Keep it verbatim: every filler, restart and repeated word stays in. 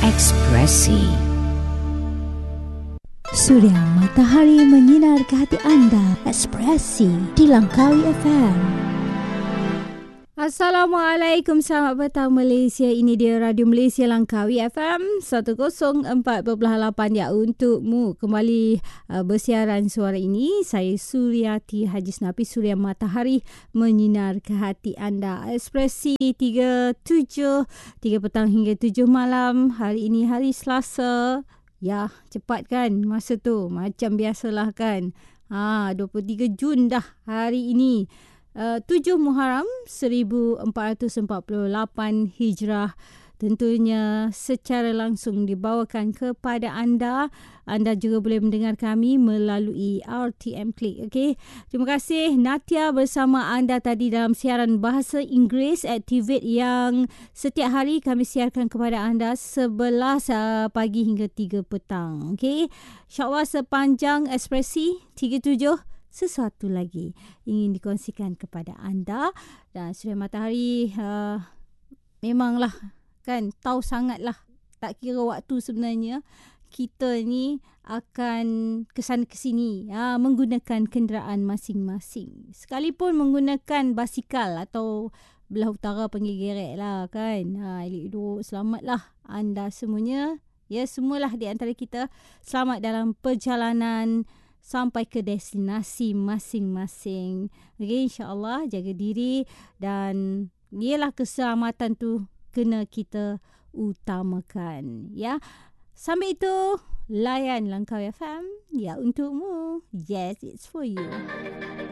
Ekspresi. Suria matahari menyinar ke hati anda. Ekspresi di Langkawi F M. Assalamualaikum, selamat petang Malaysia. Ini dia Radio Malaysia Langkawi F M seratus empat perpuluhan lapan ya, untukmu. Kembali uh, bersiaran suara ini. Saya Suriati Haji Senapi. Suria matahari menyinar ke hati anda. Ekspresi tiga tujuh, tiga petang hingga tujuh malam. Hari ini hari Selasa. Ya, cepat kan masa tu. Macam biasalah kan. Ha, dua puluh tiga Jun dah hari ini. Uh, tujuh Muharram seribu empat ratus empat puluh lapan Hijrah. Tentunya secara langsung dibawakan kepada anda. Anda juga boleh mendengar kami melalui R T M Click. Okay? Terima kasih Natia bersama anda tadi dalam siaran bahasa Inggeris Activate yang setiap hari kami siarkan kepada anda sebelas uh, pagi hingga tiga petang. Okay? InsyaAllah sepanjang ekspresi tiga tujuh sesuatu lagi ingin dikongsikan kepada anda. Dan Suria Matahari uh, memanglah kan tahu sangatlah, tak kira waktu sebenarnya kita ni akan kesana kesini ha, menggunakan kenderaan masing-masing. Sekalipun menggunakan basikal atau belah utara panggil gerek lah kan. Ha, elok duduk, selamatlah anda semuanya. Ya, semualah di antara kita selamat dalam perjalanan sampai ke destinasi masing-masing. Okay, insyaAllah jaga diri dan ialah keselamatan tu kena kita utamakan. Ya, sambil itu layan Langkawi F M. Ya, untukmu. Yes, it's for you.